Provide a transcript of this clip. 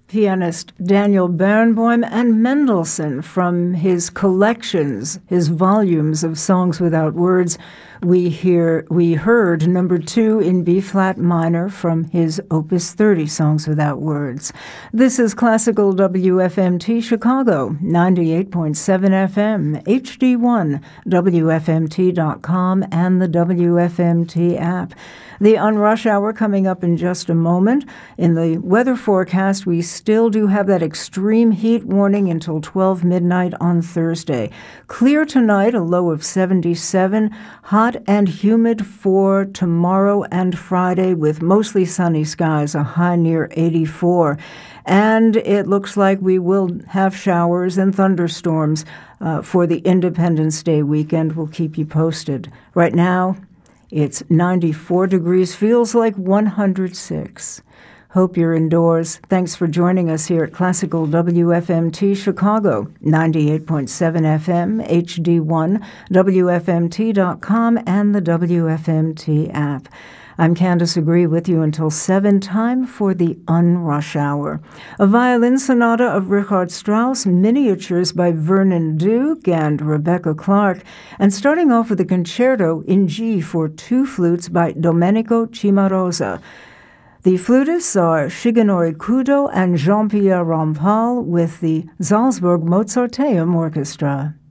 pianist Daniel Barenboim and Mendelssohn from his collections, his volumes of songs without words. We heard number 2 in B-flat minor from his Opus 30, Songs Without Words. This is Classical WFMT Chicago, 98.7 FM, HD1, WFMT.com, and the WFMT app. The Unrush Hour coming up in just a moment. In the weather forecast, we still do have that extreme heat warning until 12 midnight on Thursday. Clear tonight, a low of 77. Hot and humid for tomorrow and Friday with mostly sunny skies, a high near 84. And it looks like we will have showers and thunderstorms for the Independence Day weekend. We'll keep you posted. Right now, it's 94 degrees, feels like 106. Hope you're indoors. Thanks for joining us here at Classical WFMT Chicago, 98.7 FM, HD1, WFMT.com, and the WFMT app. I'm Candace Agree with you until 7, time for the Unrush Hour. A violin sonata of Richard Strauss, miniatures by Vernon Duke and Rebecca Clark, and starting off with a concerto in G for 2 flutes by Domenico Cimarosa. The flutists are Shigenori Kudo and Jean-Pierre Rampal with the Salzburg Mozarteum Orchestra.